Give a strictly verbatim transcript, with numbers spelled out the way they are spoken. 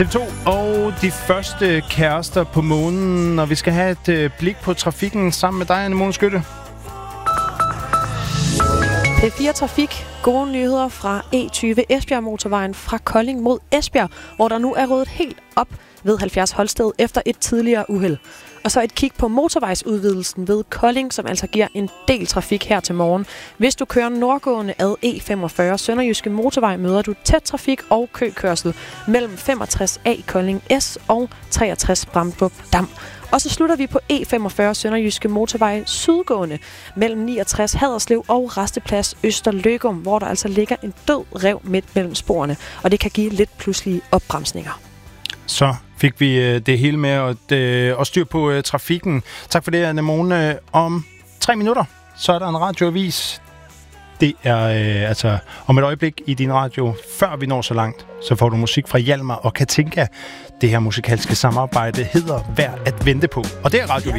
T V to og de første kærester på månen, og vi skal have et øh, blik på trafikken sammen med dig, Anemone Skytte. P fire Trafik. Gode nyheder fra E tyve Esbjerg motorvejen fra Kolding mod Esbjerg, hvor der nu er ryddet helt op ved halvfjerds Holsted efter et tidligere uheld. Og så et kig på motorvejsudvidelsen ved Kolding, som altså giver en del trafik her til morgen. Hvis du kører nordgående ad E femogfyrre Sønderjyske Motorvej, møder du tæt trafik og køkørsel mellem femogtres A Kolding S og treogtres Bramdrup Dam. Og så slutter vi på E femogfyrre Sønderjyske Motorvej sydgående mellem niogtres Haderslev og Rasteplads Østerløgum, hvor der altså ligger en død ræv midt mellem sporene, og det kan give lidt pludselige opbremsninger. Så fik vi øh, det hele med at, øh, at styr på øh, trafikken. Tak for det, Anemone. Om tre minutter, så er der en radioavis. Det er øh, altså om et øjeblik i din radio. Før vi når så langt, så får du musik fra Hjalmar og Katinka. Det her musikalske samarbejde hedder Værd at vente på. Og det er radioavis.